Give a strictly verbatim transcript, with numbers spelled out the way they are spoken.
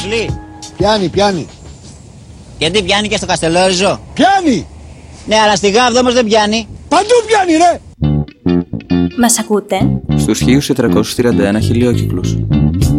Μπρουσλί. Πιάνει, πιάνει. Και τι πιάνει και στο Καστελόριζο. Πιάνει! Ναι, αλλά στη Γάβδο όμως δεν πιάνει. Παντού πιάνει, ρε! Μας ακούτε? Στους χίλιους τετρακόσιους τριάντα ένα χιλιόκυκλους.